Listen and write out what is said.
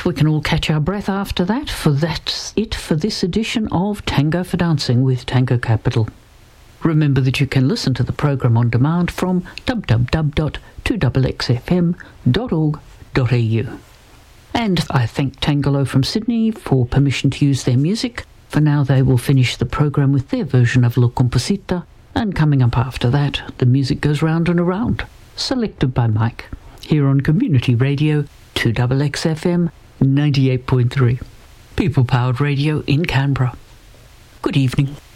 we can all catch our breath after that, for that's it for this edition of Tango for Dancing with Tango Capital. Remember that you can listen to the program on demand from www.2xxfm.org.au. And I thank Tangalo from Sydney for permission to use their music. For now, they will finish the program with their version of La Composita, and coming up after that, the music goes round and around, selected by Mike, here on Community Radio 2XXFM 98.3, people-powered radio in Canberra. Good evening.